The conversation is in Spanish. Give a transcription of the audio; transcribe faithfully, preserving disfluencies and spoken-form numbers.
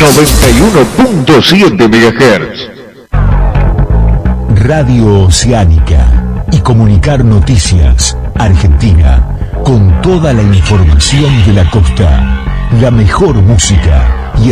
noventa y uno punto siete megahertz. Radio Oceánica y Comunicar Noticias Argentina, con toda la información de la costa, la mejor música